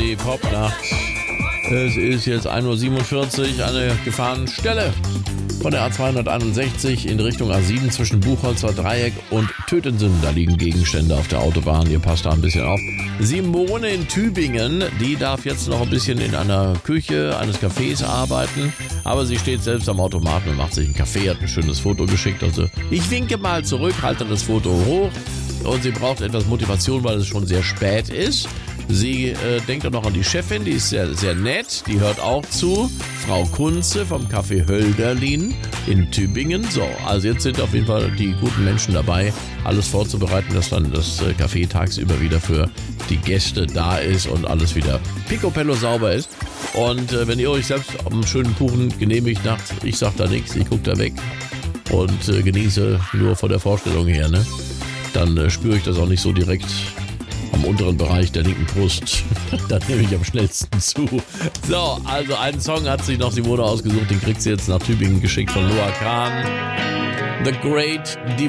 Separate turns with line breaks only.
Die Popnacht. Es ist jetzt 1:47 Uhr, eine Gefahrenstelle von der A261 in Richtung A7 zwischen Buchholzer Dreieck und Tötensen. Da liegen Gegenstände auf der Autobahn, ihr passt da ein bisschen auf. Simone in Tübingen, die darf jetzt noch ein bisschen in einer Küche eines Cafés arbeiten, aber sie steht selbst am Automaten und macht sich einen Kaffee, hat ein schönes Foto geschickt. Also ich winke mal zurück, halte das Foto hoch und sie braucht etwas Motivation, weil es schon sehr spät ist. Sie denkt auch noch an die Chefin, die ist sehr, sehr nett, die hört auch zu. Frau Kunze vom Café Hölderlin in Tübingen. So, also jetzt sind auf jeden Fall die guten Menschen dabei, alles vorzubereiten, dass dann das Café tagsüber wieder für die Gäste da ist und alles wieder picobello sauber ist. Und wenn ihr euch selbst einen schönen Kuchen genehmigt nachts, ich sag da nichts, ich gucke da weg und genieße nur von der Vorstellung her, ne? Dann spüre ich das auch nicht so direkt am unteren Bereich der linken Brust. Da nehme ich am schnellsten zu. So, also einen Song hat sich noch Simone ausgesucht, den kriegt sie jetzt nach Tübingen geschickt von Loa Kahn. The Great